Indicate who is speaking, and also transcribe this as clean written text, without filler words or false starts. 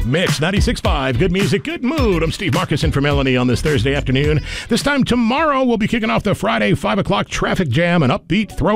Speaker 1: Mix 96.5. Good music, good mood. I'm Steve Marcus in for Melanie on this Thursday afternoon. This time tomorrow, we'll be kicking off the Friday 5 o'clock traffic jam and upbeat throw